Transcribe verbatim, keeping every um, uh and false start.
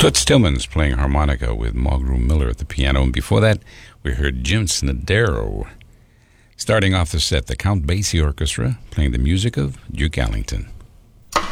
Toots Tillmans playing harmonica with Mulgrew Miller at the piano. And before that, we heard Jim Snodero. Starting off the set, the Count Basie Orchestra playing the music of Duke Ellington.